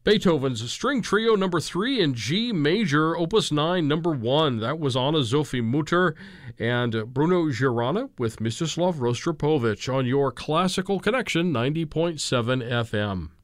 Beethoven's String Trio number 3 in G major, Opus 9, number 1. That was Anna Sophie Mutter and Bruno Girana with Mstislav Rostropovich on your Classical Connection 90.7 FM.